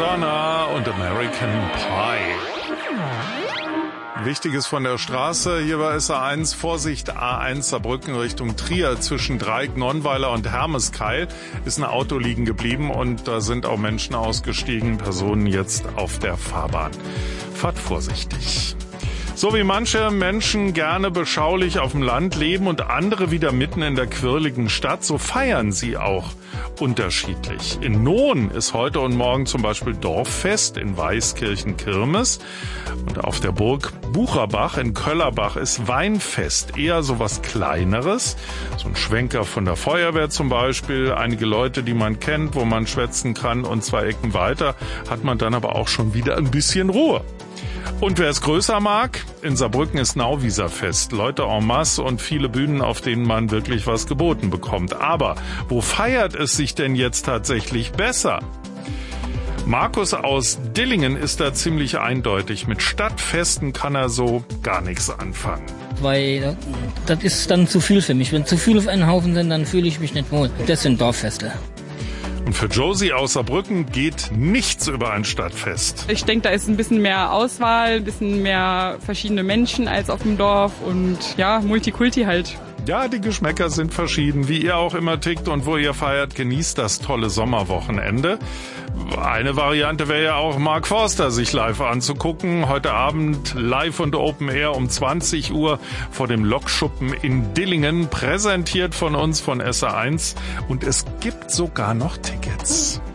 Madonna und American Pie. Wichtiges von der Straße, hier war SA1, Vorsicht A1 Saarbrücken Richtung Trier zwischen Dreieck, Nonnweiler und Hermeskeil ist ein Auto liegen geblieben und da sind auch Menschen ausgestiegen, Personen jetzt auf der Fahrbahn. Fahrt vorsichtig. So wie manche Menschen gerne beschaulich auf dem Land leben und andere wieder mitten in der quirligen Stadt, so feiern sie auch unterschiedlich. In Nohn ist heute und morgen zum Beispiel Dorffest, in Weißkirchen Kirmes und auf der Burg Bucherbach in Köllerbach ist Weinfest, eher so was Kleineres, so ein Schwenker von der Feuerwehr zum Beispiel, einige Leute, die man kennt, wo man schwätzen kann und 2 Ecken weiter hat man dann aber auch schon wieder ein bisschen Ruhe. Und wer es größer mag, in Saarbrücken ist Nauwieserfest. Leute en masse und viele Bühnen, auf denen man wirklich was geboten bekommt. Aber wo feiert es sich denn jetzt tatsächlich besser? Markus aus Dillingen ist da ziemlich eindeutig. Mit Stadtfesten kann er so gar nichts anfangen. Weil das ist dann zu viel für mich. Wenn zu viel auf einen Haufen sind, dann fühle ich mich nicht wohl. Das sind Dorffeste. Und für Josie aus Saarbrücken geht nichts über ein Stadtfest. Ich denke, da ist ein bisschen mehr Auswahl, ein bisschen mehr verschiedene Menschen als auf dem Dorf und ja, Multikulti halt. Ja, die Geschmäcker sind verschieden, wie ihr auch immer tickt und wo ihr feiert, genießt das tolle Sommerwochenende. Eine Variante wäre ja auch, Mark Forster sich live anzugucken. Heute Abend live und Open Air um 20 Uhr vor dem Lokschuppen in Dillingen, präsentiert von uns von SA1 und es gibt sogar noch Tickets.